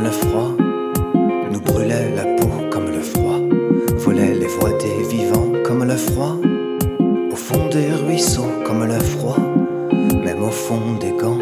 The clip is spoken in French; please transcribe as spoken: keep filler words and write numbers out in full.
le froid nous brûlait la peau comme le froid, volait les voix des vivants comme le froid, au fond des ruisseaux comme le froid, même au fond des gants